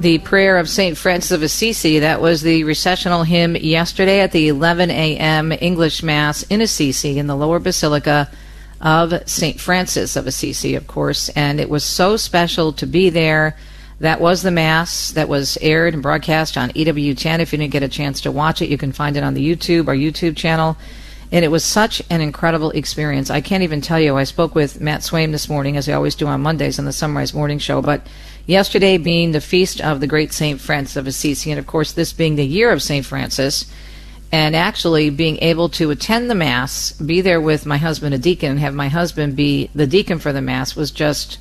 the prayer of St. Francis of Assisi. That was the recessional hymn yesterday at the 11 a.m. English Mass in Assisi in the Lower Basilica of St. Francis of Assisi, of course. And it was so special to be there. That was the Mass that was aired and broadcast on EWTN. If you didn't get a chance to watch it, you can find it on the YouTube, our YouTube channel. And it was such an incredible experience. I can't even tell you. I spoke with Matt Swaim this morning, as I always do on Mondays on the Sunrise Morning Show. But yesterday being the feast of the great St. Francis of Assisi, and of course this being the year of St. Francis, and actually being able to attend the Mass, be there with my husband, a deacon, and have my husband be the deacon for the Mass was just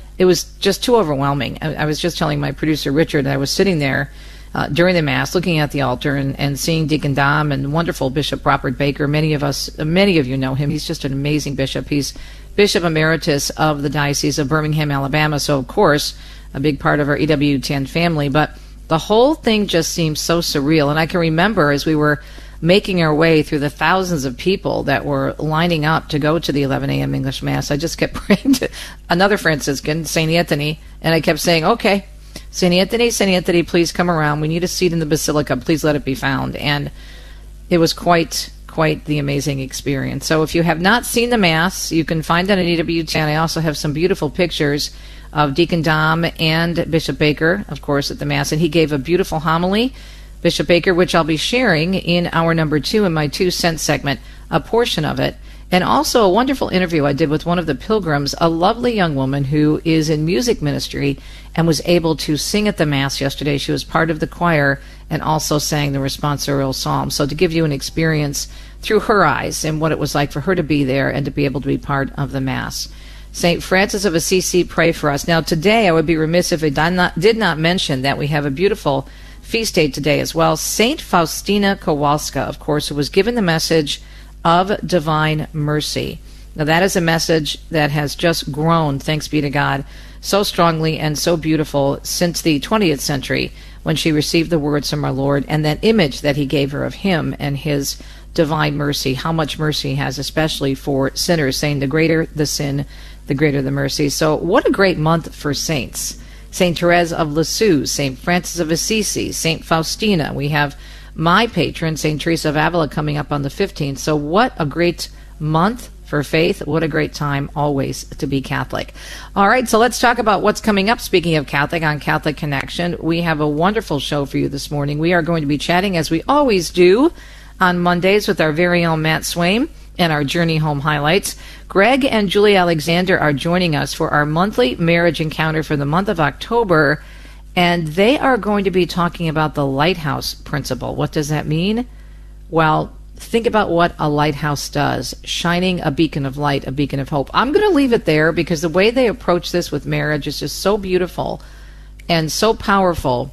too overwhelming. I was just telling my producer, Richard, that I was sitting there during the Mass, looking at the altar and seeing Deacon Dom and wonderful Bishop Robert Baker. Many of you know him. He's just an amazing bishop. He's Bishop Emeritus of the Diocese of Birmingham, Alabama. So, of course, a big part of our EWTN family. But the whole thing just seemed so surreal. And I can remember as we were making our way through the thousands of people that were lining up to go to the 11 a.m. English Mass, I just kept praying to another Franciscan, St. Anthony, and I kept saying, okay, St. Anthony, please come around. We need a seat in the Basilica. Please let it be found. And it was quite the amazing experience. So if you have not seen the Mass, you can find it on EWTN. I also have some beautiful pictures of Deacon Dom and Bishop Baker, of course, at the Mass. And he gave a beautiful homily, Bishop Baker, which I'll be sharing in hour number 2 in my 2 cent segment, a portion of it. And also a wonderful interview I did with one of the pilgrims, a lovely young woman who is in music ministry and was able to sing at the Mass yesterday. She was part of the choir and also sang the responsorial psalm. So to give you an experience through her eyes and what it was like for her to be there and to be able to be part of the Mass. St. Francis of Assisi, pray for us. Now today I would be remiss if I did not mention that we have a beautiful feast day today as well. St. Faustina Kowalska, of course, who was given the message of divine mercy. Now that is a message that has just grown, thanks be to God, so strongly and so beautiful since the 20th century when she received the words from our Lord and that image that he gave her of him and his divine mercy, how much mercy he has, especially for sinners, saying the greater the sin, the greater the mercy. So what a great month for saints. St. Therese of Lisieux, St. Francis of Assisi, St. Faustina. We have my patron, St. Teresa of Avila, coming up on the 15th. So what a great month for faith. What a great time always to be Catholic. All right, so let's talk about what's coming up. Speaking of Catholic, on Catholic Connection, we have a wonderful show for you this morning. We are going to be chatting, as we always do, on Mondays with our very own Matt Swaim and our Journey Home highlights. Greg and Julie Alexander are joining us for our monthly marriage encounter for the month of October. And they are going to be talking about the lighthouse principle. What does that mean? Well, think about what a lighthouse does, shining a beacon of light, a beacon of hope. I'm going to leave it there because the way they approach this with marriage is just so beautiful and so powerful.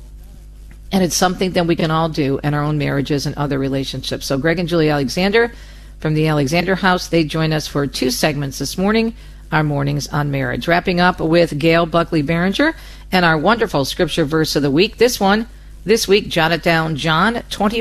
And it's something that we can all do in our own marriages and other relationships. So Greg and Julie Alexander from the Alexander House, they join us for 2 segments this morning, our Mornings on Marriage. Wrapping up with Gail Buckley Behringer and our wonderful scripture verse of the week. This week, jot it down, John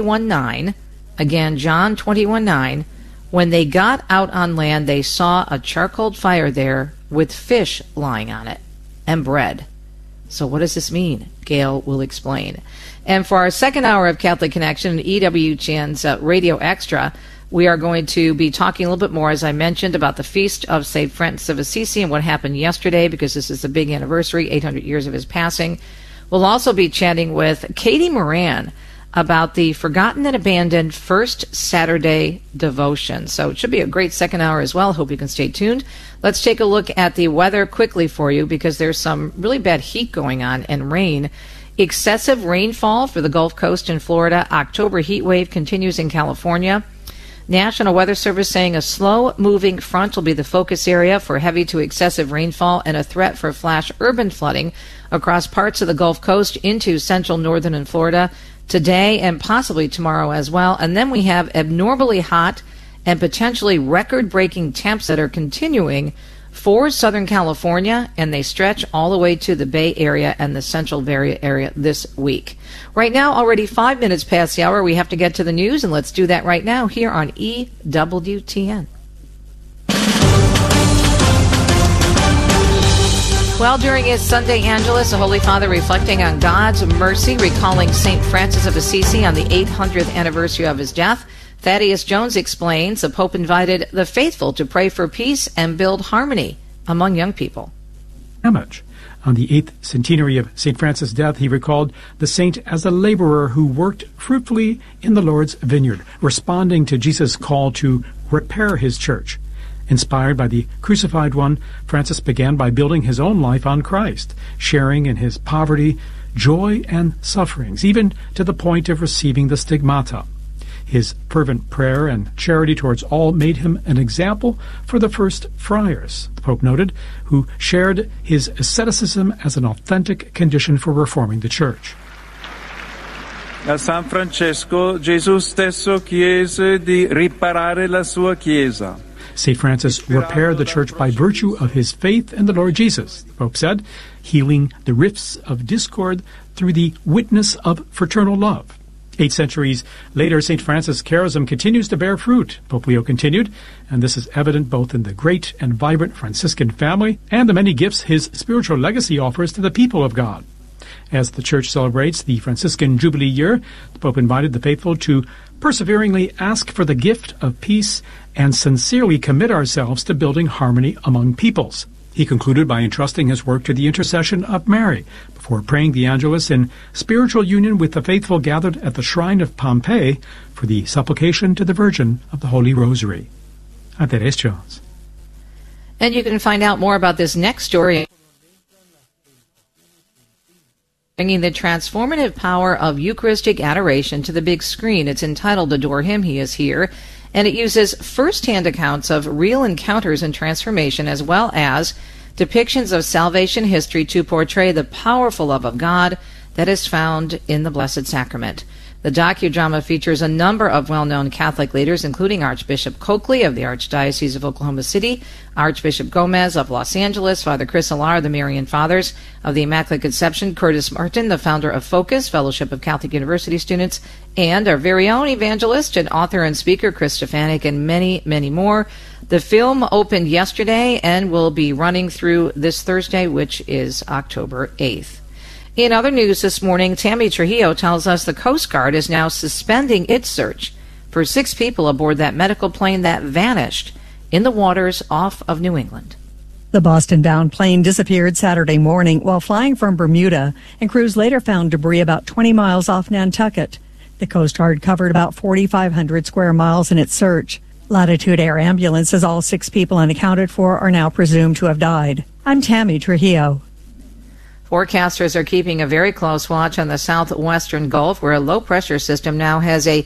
21:9. Again, John 21:9. When they got out on land, they saw a charcoal fire there with fish lying on it and bread. So what does this mean? Gail will explain. And for our second hour of Catholic Connection, EWTN's Radio Extra, we are going to be talking a little bit more, as I mentioned, about the feast of St. Francis of Assisi and what happened yesterday, because this is the big anniversary, 800 years of his passing. We'll also be chatting with Katie Moran about the Forgotten and Abandoned First Saturday Devotion. So it should be a great second hour as well. Hope you can stay tuned. Let's take a look at the weather quickly for you, because there's some really bad heat going on and rain. Excessive rainfall for the Gulf Coast in Florida. October heat wave continues in California. National Weather Service saying a slow-moving front will be the focus area for heavy to excessive rainfall and a threat for flash urban flooding across parts of the Gulf Coast into central northern and Florida today and possibly tomorrow as well. And then we have abnormally hot and potentially record-breaking temps that are continuing for Southern California, and they stretch all the way to the Bay Area and the Central Valley area this week. Right now, already 5 minutes past the hour, we have to get to the news, and let's do that right now here on EWTN. Well, during his Sunday Angelus, the Holy Father reflecting on God's mercy, recalling St. Francis of Assisi on the 800th anniversary of his death. Thaddeus Jones explains the Pope invited the faithful to pray for peace and build harmony among young people. Image. On the 8th centenary of St. Francis' death, he recalled the saint as a laborer who worked fruitfully in the Lord's vineyard, responding to Jesus' call to repair his church. Inspired by the crucified one, Francis began by building his own life on Christ, sharing in his poverty, joy, and sufferings, even to the point of receiving the stigmata. His fervent prayer and charity towards all made him an example for the first friars, the Pope noted, who shared his asceticism as an authentic condition for reforming the Church. A San Francesco, Gesù stesso chiese di riparare la sua Chiesa. St. Francis repaired the Church by virtue of his faith in the Lord Jesus, the Pope said, healing the rifts of discord through the witness of fraternal love. 8 centuries later, St. Francis' charism continues to bear fruit, Pope Leo continued, and this is evident both in the great and vibrant Franciscan family and the many gifts his spiritual legacy offers to the people of God. As the Church celebrates the Franciscan Jubilee year, the Pope invited the faithful to perseveringly ask for the gift of peace and sincerely commit ourselves to building harmony among peoples. He concluded by entrusting his work to the intercession of Mary, before praying the Angelus in spiritual union with the faithful gathered at the shrine of Pompeii for the supplication to the Virgin of the Holy Rosary. I'm Thaddeus Jones. And you can find out more about this next story, bringing the transformative power of Eucharistic adoration to the big screen. It's entitled Adore Him, He is Here, and it uses first-hand accounts of real encounters and transformation as well as depictions of salvation history to portray the powerful love of God that is found in the Blessed Sacrament. The docudrama features a number of well-known Catholic leaders, including Archbishop Coakley of the Archdiocese of Oklahoma City, Archbishop Gomez of Los Angeles, Father Chris Alar of the Marian Fathers of the Immaculate Conception, Curtis Martin, the founder of Focus, Fellowship of Catholic University Students, and our very own evangelist and author and speaker, Chris Stefanik, and many, many more. The film opened yesterday and will be running through this Thursday, which is October 8th. In other news this morning, Tammy Trujillo tells us the Coast Guard is now suspending its search for 6 people aboard that medical plane that vanished in the waters off of New England. The Boston-bound plane disappeared Saturday morning while flying from Bermuda, and crews later found debris about 20 miles off Nantucket. The Coast Guard covered about 4,500 square miles in its search. Latitude Air Ambulance says all 6 people unaccounted for are now presumed to have died. I'm Tammy Trujillo. Forecasters are keeping a very close watch on the southwestern Gulf, where a low-pressure system now has a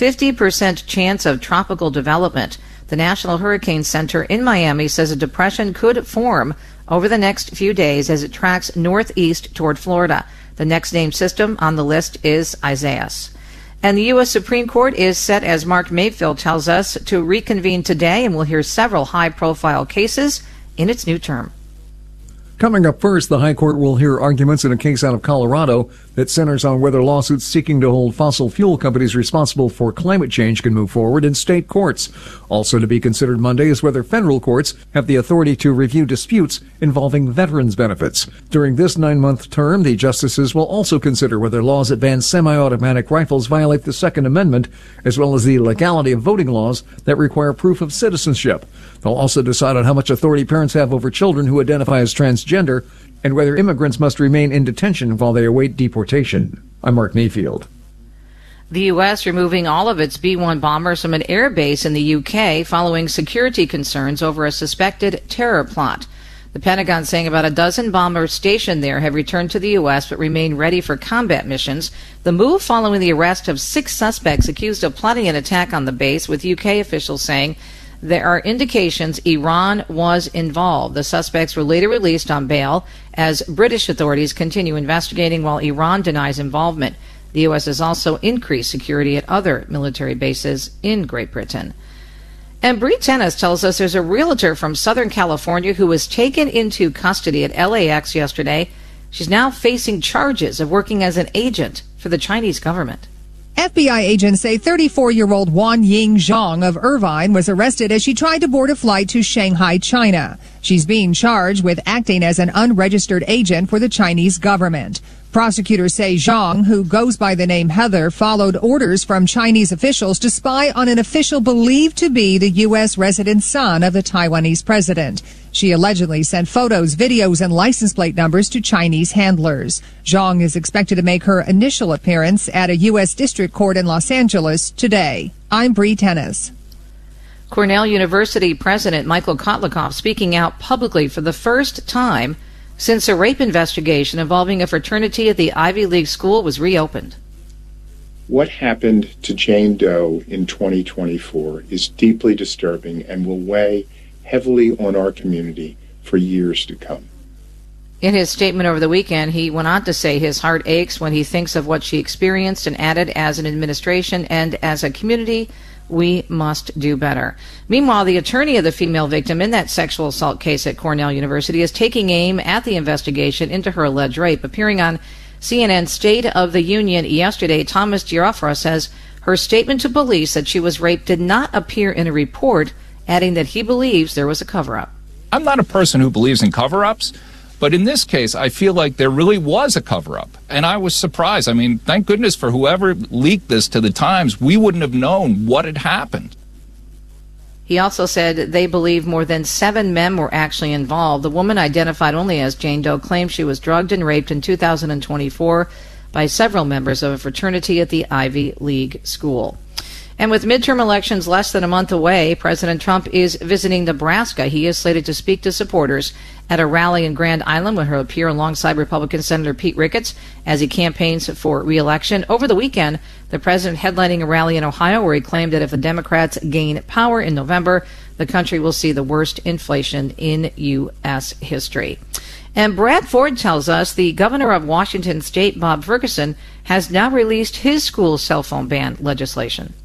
50% chance of tropical development. The National Hurricane Center in Miami says a depression could form over the next few days as it tracks northeast toward Florida. The next named system on the list is Isaias. And the U.S. Supreme Court is set, as Mark Mayfield tells us, to reconvene today, and we'll hear several high-profile cases in its new term. Coming up first, the High Court will hear arguments in a case out of Colorado that centers on whether lawsuits seeking to hold fossil fuel companies responsible for climate change can move forward in state courts. Also to be considered Monday is whether federal courts have the authority to review disputes involving veterans' benefits. During this 9-month term, the justices will also consider whether laws that ban semi-automatic rifles violate the Second Amendment, as well as the legality of voting laws that require proof of citizenship. They'll also decide on how much authority parents have over children who identify as transgender and whether immigrants must remain in detention while they await deportation. I'm Mark Mayfield. The U.S. removing all of its B-1 bombers from an air base in the U.K. following security concerns over a suspected terror plot. The Pentagon saying about a dozen bombers stationed there have returned to the U.S. but remain ready for combat missions. The move following the arrest of 6 suspects accused of plotting an attack on the base, with UK officials saying there are indications Iran was involved. The suspects were later released on bail as British authorities continue investigating while Iran denies involvement. The U.S. has also increased security at other military bases in Great Britain. And Bree Tennis tells us there's a realtor from Southern California who was taken into custody at LAX yesterday. She's now facing charges of working as an agent for the Chinese government. FBI agents say 34-year-old Wan Ying Zhang of Irvine was arrested as she tried to board a flight to Shanghai, China. She's being charged with acting as an unregistered agent for the Chinese government. Prosecutors say Zhang, who goes by the name Heather, followed orders from Chinese officials to spy on an official believed to be the U.S. resident son of the Taiwanese president. She allegedly sent photos, videos, and license plate numbers to Chinese handlers. Zhang is expected to make her initial appearance at a U.S. District Court in Los Angeles today. I'm Bree Tennis. Cornell University President Michael Kotlikoff speaking out publicly for the first time since a rape investigation involving a fraternity at the Ivy League school was reopened. What happened to Jane Doe in 2024 is deeply disturbing and will weigh heavily on our community for years to come. In his statement over the weekend, he went on to say his heart aches when he thinks of what she experienced and added, as an administration and as a community, we must do better. Meanwhile, the attorney of the female victim in that sexual assault case at Cornell University is taking aim at the investigation into her alleged rape. Appearing on CNN's State of the Union yesterday, Thomas Giuffra says her statement to police that she was raped did not appear in a report, adding that he believes there was a cover-up. I'm not a person who believes in cover-ups, but in this case, I feel like there really was a cover-up. And I was surprised. I mean, thank goodness for whoever leaked this to the Times. We wouldn't have known what had happened. He also said they believe more than 7 men were actually involved. The woman, identified only as Jane Doe, claims she was drugged and raped in 2024 by several members of a fraternity at the Ivy League school. And with midterm elections less than a month away, President Trump is visiting Nebraska. He is slated to speak to supporters at a rally in Grand Island where he'll appear alongside Republican Senator Pete Ricketts as he campaigns for re-election. Over the weekend, the president headlining a rally in Ohio where he claimed that if the Democrats gain power in November, the country will see the worst inflation in U.S. history. And Brad Ford tells us the governor of Washington State, Bob Ferguson, has now released his school's cell phone ban legislation.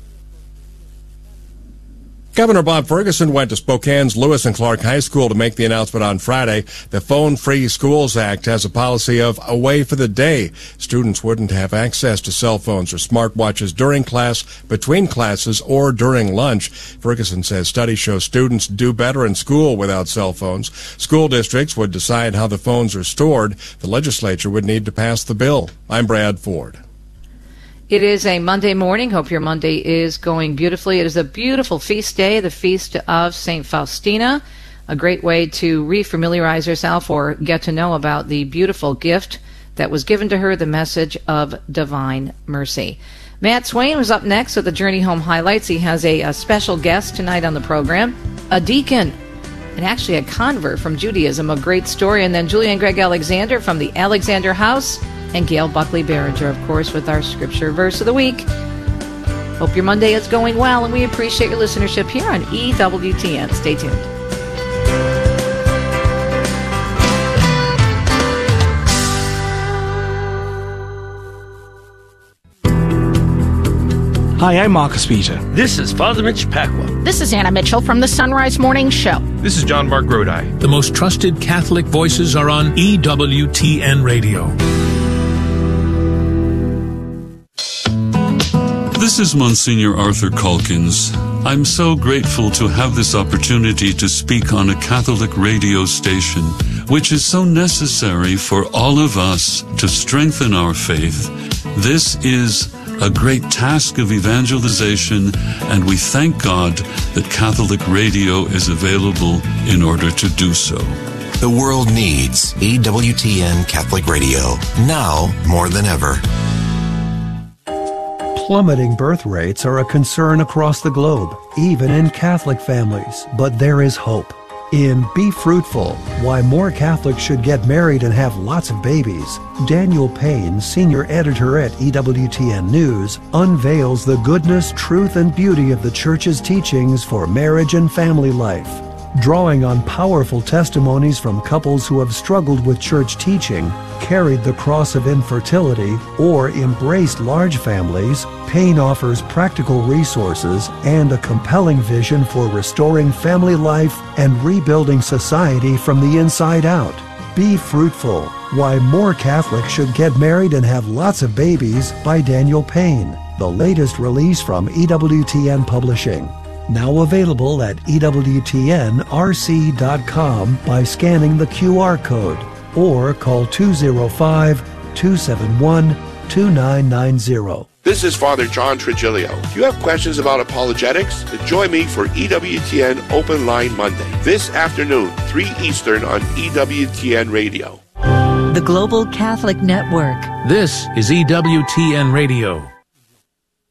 Governor Bob Ferguson went to Spokane's Lewis and Clark High School to make the announcement on Friday. The Phone Free Schools Act has a policy of away for the day. Students wouldn't have access to cell phones or smartwatches during class, between classes, or during lunch. Ferguson says studies show students do better in school without cell phones. School districts would decide how the phones are stored. The legislature would need to pass the bill. I'm Brad Ford. It is a Monday morning. Hope your Monday is going beautifully. It is a beautiful feast day, the feast of St. Faustina, a great way to refamiliarize yourself or get to know about the beautiful gift that was given to her, the message of divine mercy. Matt Swain was up next with the Journey Home highlights. He has a special guest tonight on the program, a deacon, and actually a convert from Judaism, a great story. And then Julian Greg Alexander from the Alexander House, and Gail Buckley Behringer, of course, with our scripture verse of the week. Hope your Monday is going well, and we appreciate your listenership here on EWTN. Stay tuned. Hi, I'm Marcus Peter. This is Father Mitch Pacwa. This is Anna Mitchell from the Sunrise Morning Show. This is John Mark Grodi. The most trusted Catholic voices are on EWTN Radio. This is Monsignor Arthur Calkins. I'm so grateful to have this opportunity to speak on a Catholic radio station, which is so necessary for all of us to strengthen our faith. This is a great task of evangelization, and we thank God that Catholic radio is available in order to do so. The world needs EWTN Catholic Radio, now more than ever. Plummeting birth rates are a concern across the globe, even in Catholic families, but there is hope. In Be Fruitful, Why More Catholics Should Get Married and Have Lots of Babies, Daniel Payne, senior editor at EWTN News, unveils the goodness, truth, and beauty of the Church's teachings for marriage and family life. Drawing on powerful testimonies from couples who have struggled with church teaching, carried the cross of infertility, or embraced large families, Payne offers practical resources and a compelling vision for restoring family life and rebuilding society from the inside out. Be Fruitful, Why More Catholics Should Get Married and Have Lots of Babies by Daniel Payne, the latest release from EWTN Publishing. Now available at EWTNRC.com by scanning the QR code or call 205-271-2990. This is Father John Trigilio. If you have questions about apologetics, then join me for EWTN Open Line Monday, this afternoon, 3 Eastern on EWTN Radio. The Global Catholic Network. This is EWTN Radio.